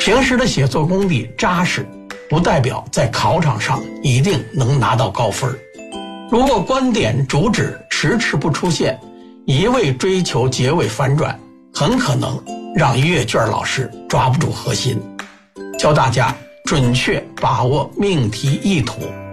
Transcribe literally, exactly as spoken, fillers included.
平时的写作功底扎实，不代表在考场上一定能拿到高分。如果观点主旨迟迟不出现，一味追求结尾反转，很可能让阅卷老师抓不住核心。教大家准确把握命题意图，